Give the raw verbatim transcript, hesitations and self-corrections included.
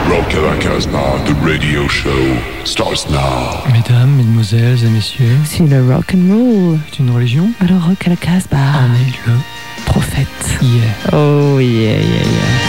Rock à la Casbah, the radio show starts now. Mesdames, mesdemoiselles et messieurs, si le rock and roll est une religion, alors rock à la Casbah en est le prophète. Yeah. Oh yeah, yeah, yeah.